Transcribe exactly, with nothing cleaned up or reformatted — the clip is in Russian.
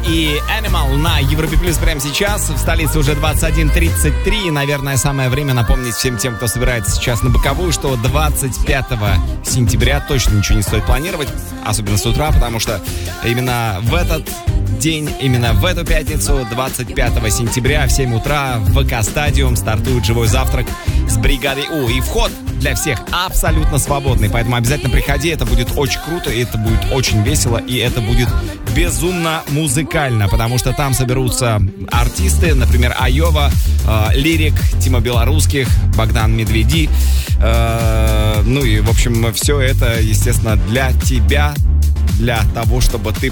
и Animal на Европе Плюс прямо сейчас. В столице уже двадцать один тридцать три. Наверное, самое время напомнить всем тем, кто собирается сейчас на боковую, что двадцать пятого сентября точно ничего не стоит планировать, особенно с утра, потому что именно в этот день, именно в эту пятницу, двадцать пятого сентября в семь утра в ВК-стадиум стартует живой завтрак с бригадой У. И вход для всех абсолютно свободный, поэтому обязательно приходи, это будет очень круто, и это будет очень весело, и это будет безумно музыкально, потому что там соберутся артисты, например, Айова, э, Лирик, Тима Белорусских, Богдан Медведи, э, ну и, в общем, все это, естественно, для тебя, для того, чтобы ты